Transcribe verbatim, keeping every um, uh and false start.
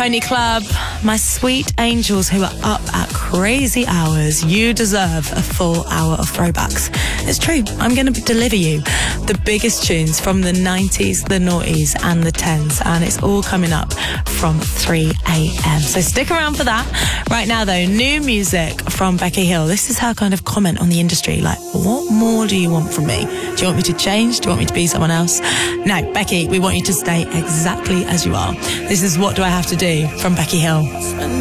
Pony Club, my sweet angels who are up at crazy hours, you deserve a full hour of throwbacks. It's true, I'm going to deliver you the biggest tunes from the nineties, the noughties and the tens, and it's all coming up from three a.m. So stick around for that. Right now though, new music from Becky Hill. This is her kind of comment on the industry, like, what more do you want from me? Do you want me to change? Do you want me to be someone else? No, Becky, we want you to stay exactly as you are. This is What Do I Have to Do from Becky Hill.